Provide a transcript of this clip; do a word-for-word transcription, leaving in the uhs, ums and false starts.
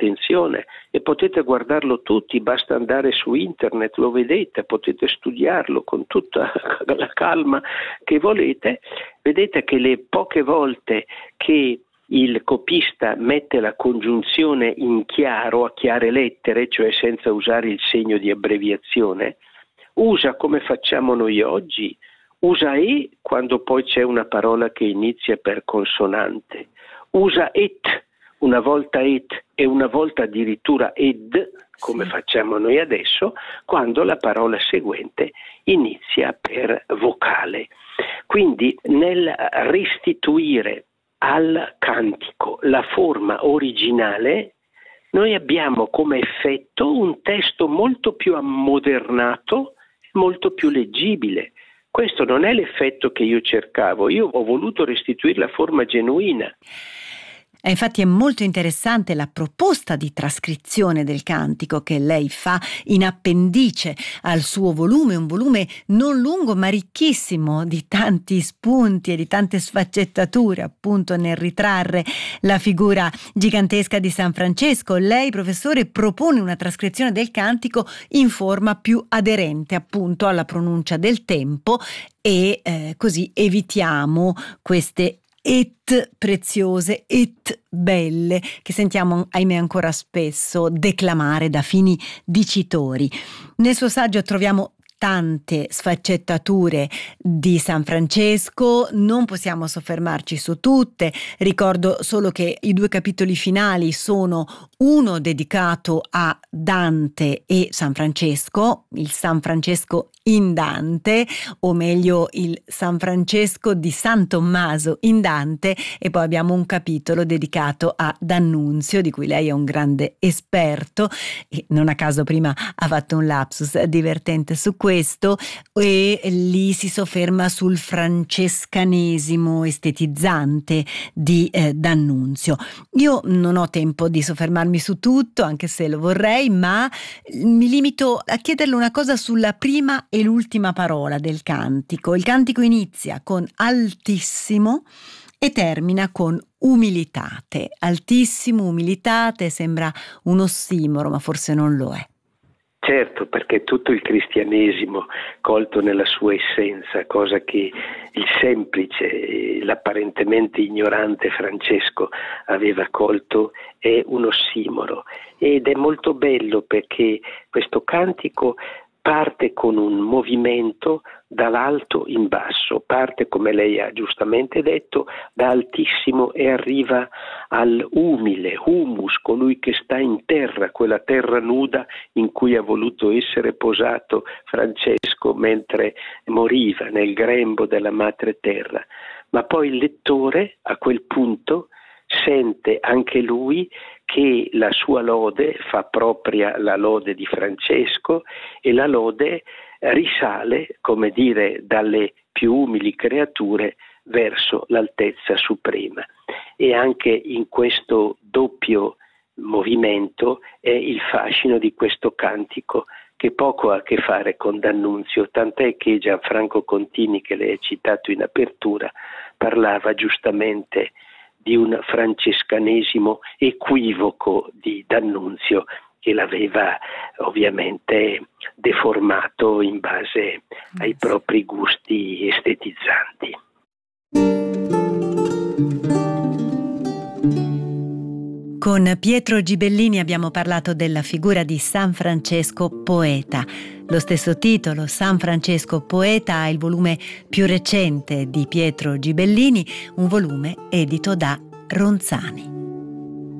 attenzione, e potete guardarlo tutti, basta andare su internet, lo vedete, potete studiarlo con tutta la calma che volete. Vedete che le poche volte che il copista mette la congiunzione in chiaro, a chiare lettere, cioè senza usare il segno di abbreviazione, usa come facciamo noi oggi, usa e quando poi c'è una parola che inizia per consonante, usa et, una volta et e una volta addirittura ed, come facciamo noi adesso, quando la parola seguente inizia per vocale. Quindi nel restituire al cantico la forma originale, noi abbiamo come effetto un testo molto più ammodernato, molto più leggibile. Questo non è l'effetto che io cercavo, io ho voluto restituire la forma genuina. E infatti è molto interessante la proposta di trascrizione del cantico che lei fa in appendice al suo volume, un volume non lungo ma ricchissimo di tanti spunti e di tante sfaccettature, appunto nel ritrarre la figura gigantesca di San Francesco. Lei, professore, propone una trascrizione del cantico in forma più aderente appunto alla pronuncia del tempo e eh, così evitiamo queste et preziose, et belle, che sentiamo ahimè ancora spesso declamare da fini dicitori. Nel suo saggio troviamo tante sfaccettature di San Francesco, non possiamo soffermarci su tutte. Ricordo solo che i due capitoli finali sono uno dedicato a Dante e San Francesco, il San Francesco in Dante, o meglio il San Francesco di San Tommaso in Dante, e poi abbiamo un capitolo dedicato a D'Annunzio, di cui lei è un grande esperto e non a caso prima ha fatto un lapsus divertente su questo, e lì si sofferma sul francescanesimo estetizzante di eh, D'Annunzio. Io non ho tempo di soffermarmi su tutto, anche se lo vorrei, ma mi limito a chiederle una cosa sulla prima e l'ultima parola del cantico. Il cantico inizia con altissimo e termina con umilitate. Altissimo, umilitate, sembra un ossimoro, ma forse non lo è. Certo, perché tutto il cristianesimo colto nella sua essenza, cosa che il semplice, l'apparentemente ignorante Francesco aveva colto, è un ossimoro. Ed è molto bello perché questo cantico parte con un movimento dall'alto in basso, parte, come lei ha giustamente detto, da altissimo e arriva al umile, humus, colui che sta in terra, quella terra nuda in cui ha voluto essere posato Francesco mentre moriva nel grembo della madre terra. Ma poi il lettore a quel punto sente anche lui che la sua lode fa propria la lode di Francesco, e la lode risale, come dire, dalle più umili creature verso l'altezza suprema. E anche in questo doppio movimento è il fascino di questo cantico, che poco ha a che fare con D'Annunzio, tant'è che Gianfranco Contini, che lei ha citato in apertura, parlava giustamente di un francescanesimo equivoco di D'Annunzio, che l'aveva ovviamente deformato in base ai propri gusti estetizzanti. Con Pietro Gibellini abbiamo parlato della figura di San Francesco Poeta. Lo stesso titolo, San Francesco Poeta, è il volume più recente di Pietro Gibellini, un volume edito da Ronzani.